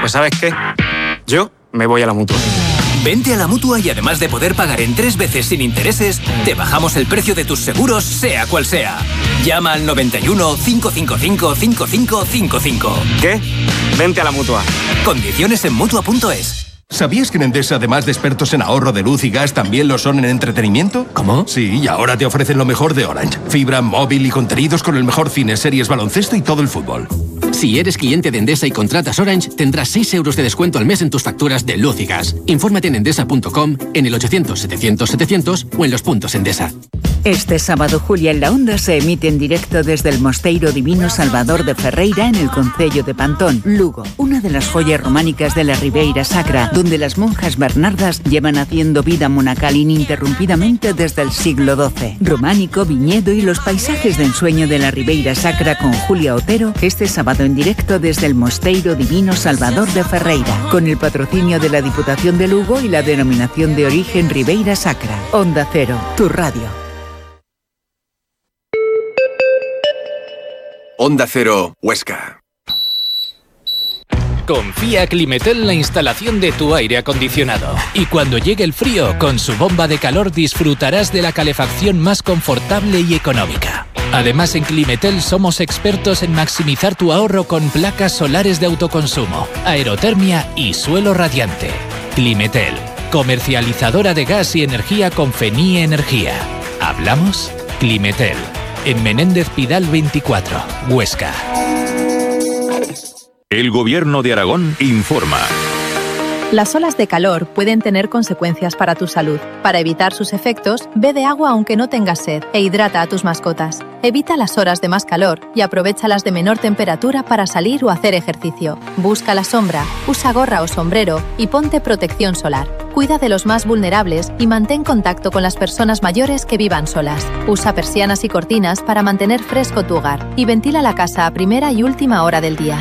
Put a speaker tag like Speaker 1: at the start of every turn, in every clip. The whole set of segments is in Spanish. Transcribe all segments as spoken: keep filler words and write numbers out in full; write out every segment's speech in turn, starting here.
Speaker 1: Pues ¿sabes qué? Yo me voy a la Mutua.
Speaker 2: Vente a la Mutua y además de poder pagar en tres veces sin intereses, te bajamos el precio de tus seguros, sea cual sea. Llama al noventa y uno, cinco cinco cinco, cinco cinco cinco cinco.
Speaker 1: ¿Qué? Vente a la Mutua.
Speaker 2: Condiciones en Mutua punto es.
Speaker 3: ¿Sabías que en Endesa, además de expertos en ahorro de luz y gas, también lo son en entretenimiento?
Speaker 2: ¿Cómo?
Speaker 3: Sí, y ahora te ofrecen lo mejor de Orange. Fibra, móvil y contenidos con el mejor cine, series, baloncesto y todo el fútbol.
Speaker 4: Si eres cliente de Endesa y contratas Orange, tendrás seis euros de descuento al mes en tus facturas de luz y gas. Infórmate en endesa punto com, en el ochocientos, setecientos, setecientos o en los puntos Endesa.
Speaker 5: Este sábado, Julia en la Onda se emite en directo desde el Mosteiro Divino Salvador de Ferreira en el concello de Pantón, Lugo, una de las joyas románicas de la Ribeira Sacra, donde las monjas bernardas llevan haciendo vida monacal ininterrumpidamente desde el siglo doce. Románico, viñedo y los paisajes de ensueño de la Ribeira Sacra con Julia Otero, este sábado en directo desde el Mosteiro Divino Salvador de Ferreira, con el patrocinio de la Diputación de Lugo y la denominación de origen Ribeira Sacra. Onda Cero, tu radio.
Speaker 6: Onda Cero, Huesca.
Speaker 7: Confía Climetel en la instalación de tu aire acondicionado. Y cuando llegue el frío, con su bomba de calor disfrutarás de la calefacción más confortable y económica. Además, en Climetel somos expertos en maximizar tu ahorro con placas solares de autoconsumo, aerotermia y suelo radiante. Climetel, comercializadora de gas y energía con Fenie Energía. ¿Hablamos? Climetel. En Menéndez Pidal veinticuatro, Huesca.
Speaker 8: El Gobierno de Aragón informa.
Speaker 9: Las olas de calor pueden tener consecuencias para tu salud. Para evitar sus efectos, bebe agua aunque no tengas sed e hidrata a tus mascotas. Evita las horas de más calor y aprovecha las de menor temperatura para salir o hacer ejercicio. Busca la sombra, usa gorra o sombrero y ponte protección solar. Cuida de los más vulnerables y mantén contacto con las personas mayores que vivan solas. Usa persianas y cortinas para mantener fresco tu hogar y ventila la casa a primera y última hora del día.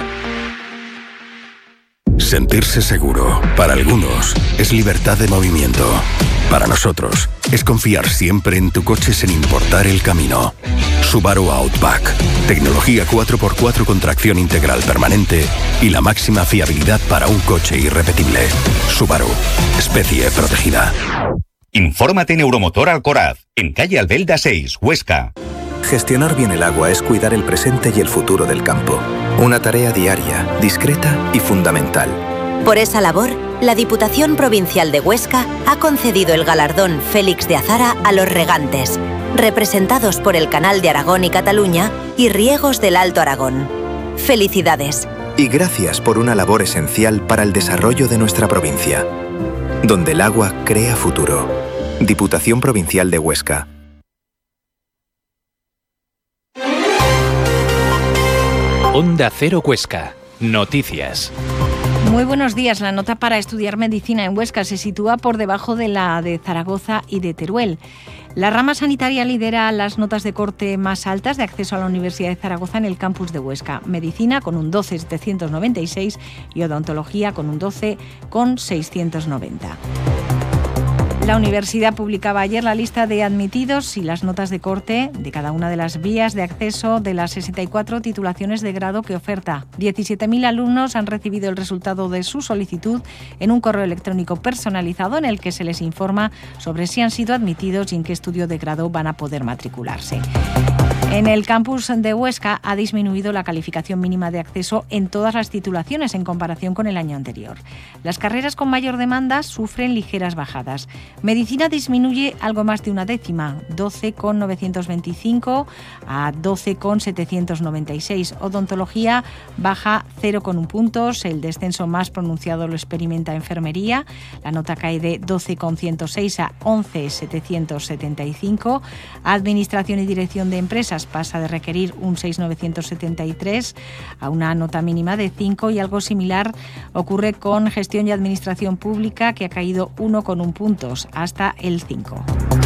Speaker 10: Sentirse seguro, para algunos, es libertad de movimiento. Para nosotros, es confiar siempre en tu coche sin importar el camino. Subaru Outback. Tecnología cuatro por cuatro con tracción integral permanente y la máxima fiabilidad para un coche irrepetible. Subaru. Especie protegida.
Speaker 11: Infórmate en Euromotor Alcoraz, en calle Albelda seis, Huesca.
Speaker 12: Gestionar bien el agua es cuidar el presente y el futuro del campo. Una tarea diaria, discreta y fundamental.
Speaker 13: Por esa labor, la Diputación Provincial de Huesca ha concedido el galardón Félix de Azara a los regantes, representados por el Canal de Aragón y Cataluña y Riegos del Alto Aragón. ¡Felicidades!
Speaker 12: Y gracias por una labor esencial para el desarrollo de nuestra provincia. Donde el agua crea futuro. Diputación Provincial de Huesca.
Speaker 7: Onda Cero Huesca. Noticias.
Speaker 14: Muy buenos días. La nota para estudiar medicina en Huesca se sitúa por debajo de la de Zaragoza y de Teruel. La rama sanitaria lidera las notas de corte más altas de acceso a la Universidad de Zaragoza en el campus de Huesca. Medicina con un doce coma setecientos noventa y seis y odontología con un doce coma seiscientos noventa. La universidad publicaba ayer la lista de admitidos y las notas de corte de cada una de las vías de acceso de las sesenta y cuatro titulaciones de grado que oferta. diecisiete mil alumnos han recibido el resultado de su solicitud en un correo electrónico personalizado en el que se les informa sobre si han sido admitidos y en qué estudio de grado van a poder matricularse. En el campus de Huesca ha disminuido la calificación mínima de acceso en todas las titulaciones en comparación con el año anterior. Las carreras con mayor demanda sufren ligeras bajadas. Medicina disminuye algo más de una décima, doce coma novecientos veinticinco a doce coma setecientos noventa y seis. Odontología baja cero coma uno puntos, el descenso más pronunciado lo experimenta enfermería. La nota cae de doce coma ciento seis a once coma setecientos setenta y cinco. Administración y dirección de empresas pasa de requerir un seis coma novecientos setenta y tres a una nota mínima de cinco, y algo similar ocurre con gestión y administración pública, que ha caído uno coma uno puntos hasta el cinco.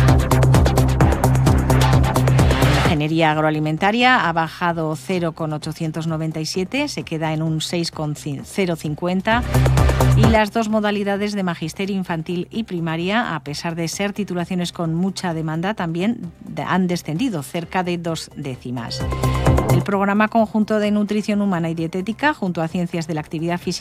Speaker 14: Ingeniería agroalimentaria ha bajado cero coma ochocientos noventa y siete, se queda en un seis coma cero cincuenta. Y las dos modalidades de magisterio infantil y primaria, a pesar de ser titulaciones con mucha demanda, también han descendido cerca de dos décimas. El programa conjunto de nutrición humana y dietética, junto a ciencias de la actividad física